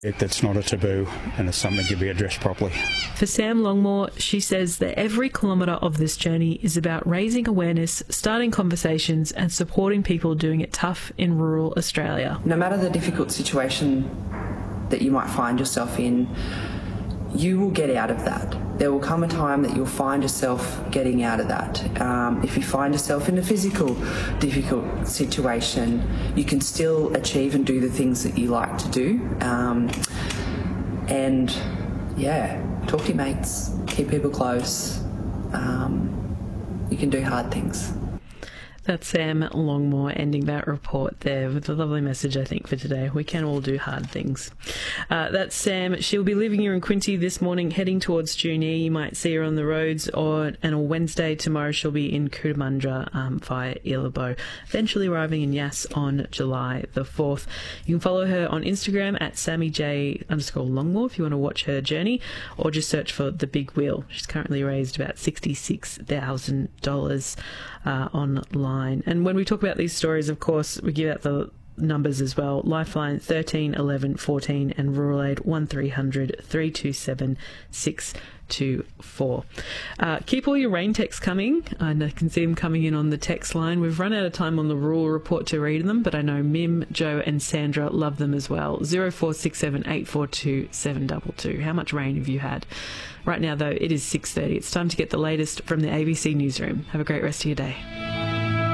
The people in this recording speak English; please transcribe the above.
That's not a taboo and it's something to be addressed properly. For Sam Longmore, she says that every kilometre of this journey is about raising awareness, starting conversations and supporting people doing it tough in rural Australia. No matter the difficult situation that you might find yourself in, you will get out of that. There will come a time that you'll find yourself getting out of that. If you find yourself in a physical difficult situation, you can still achieve and do the things that you like to do. And yeah, talk to your mates, keep people close. You can do hard things. That's Sam Longmore ending that report there with a lovely message, I think, for today. We can all do hard things. That's Sam. She'll be leaving here in Quincy this morning, heading towards Junee. You might see her on the roads, and on Wednesday, tomorrow, she'll be in Cootamundra via Illabo, eventually arriving in Yass on July the 4th. You can follow her on Instagram at SammyJ_Longmore if you want to watch her journey, or just search for The Big Wheel. She's currently raised about $66,000 online. And when we talk about these stories, of course, we give out the numbers as well. Lifeline 13 11 14 and Rural Aid 1300 327 624. Keep all your rain texts coming. I can see them coming in on the text line. We've run out of time on the rural report to read them, but I know Mim, Joe and Sandra love them as well. 0467 842 722. How much rain have you had? Right now, though, it is 6:30. It's time to get the latest from the ABC Newsroom. Have a great rest of your day.